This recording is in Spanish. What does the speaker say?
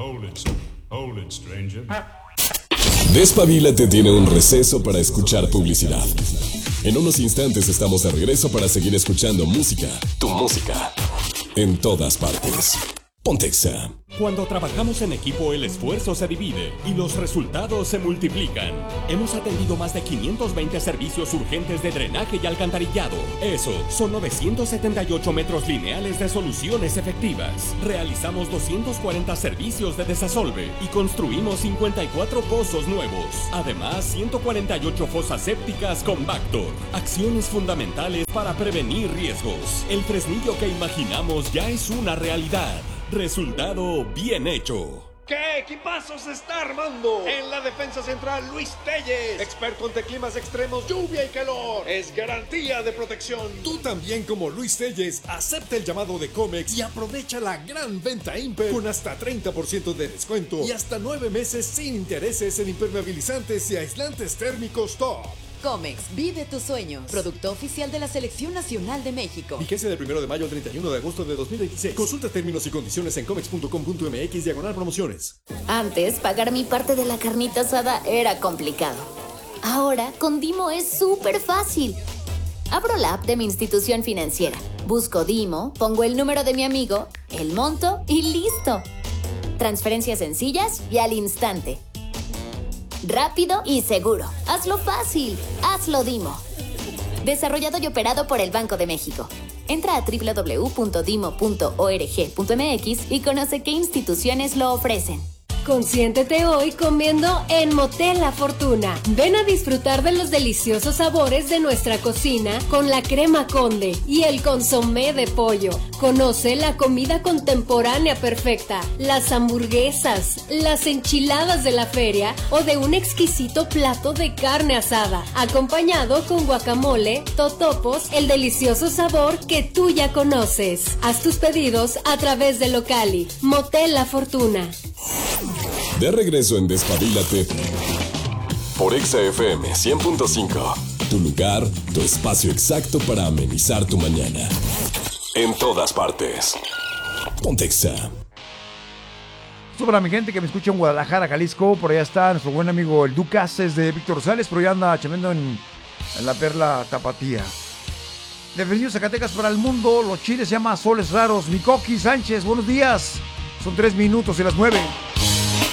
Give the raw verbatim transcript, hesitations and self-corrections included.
Hold it, hold it, stranger. Despabilate tiene un receso para escuchar publicidad. En unos instantes estamos de regreso para seguir escuchando música, tu música, en todas partes. Pontexa. Cuando trabajamos en equipo, el esfuerzo se divide y los resultados se multiplican. Hemos atendido más de quinientos veinte servicios urgentes de drenaje y alcantarillado. Eso son novecientos setenta y ocho metros lineales de soluciones efectivas. Realizamos doscientos cuarenta servicios de desasolve y construimos cincuenta y cuatro pozos nuevos. Además, ciento cuarenta y ocho fosas sépticas con Bactor. Acciones fundamentales para prevenir riesgos. El Fresnillo que imaginamos ya es una realidad. Resultado bien hecho. ¿Qué equipazo se está armando? En la defensa central, Luis Telles, experto ante climas extremos, lluvia y calor. Es garantía de protección. Tú también, como Luis Telles, acepta el llamado de Comex y aprovecha la gran venta Imper con hasta treinta por ciento de descuento y hasta nueve meses sin intereses en impermeabilizantes y aislantes térmicos top. Comex, vive tus sueños. Producto oficial de la Selección Nacional de México. Vigencia del primero de mayo al treinta y uno de agosto de dos mil veintiséis. Consulta términos y condiciones en comex punto com punto m x diagonal promociones. Antes, pagar mi parte de la carnita asada era complicado. Ahora, con Dimo es súper fácil. Abro la app de mi institución financiera. Busco Dimo, pongo el número de mi amigo, el monto y listo. Transferencias sencillas y al instante. Rápido y seguro. Hazlo fácil. Hazlo Dimo. Desarrollado y operado por el Banco de México. Entra a doble u doble u doble u punto dimo punto org punto m x y conoce qué instituciones lo ofrecen. Consiéntete hoy comiendo en Motel La Fortuna. Ven a disfrutar de los deliciosos sabores de nuestra cocina con la crema Conde y el consomé de pollo. Conoce la comida contemporánea perfecta, las hamburguesas, las enchiladas de la feria o de un exquisito plato de carne asada, acompañado con guacamole, totopos, el delicioso sabor que tú ya conoces. Haz tus pedidos a través de Locali. Motel La Fortuna. De regreso en Despabilate por Exa F M cien punto cinco. Tu lugar, tu espacio exacto para amenizar tu mañana. En todas partes. Ponte Exa. Esto para mi gente que me escucha en Guadalajara, Jalisco. Por allá está nuestro buen amigo el Ducas, es de Víctor Rosales, pero ya anda chambeando en, en la Perla Tapatía. Defendido Zacatecas para el mundo, los chiles se llama Soles Raros. Mikoki Sánchez, buenos días. Son tres minutos y las nueve.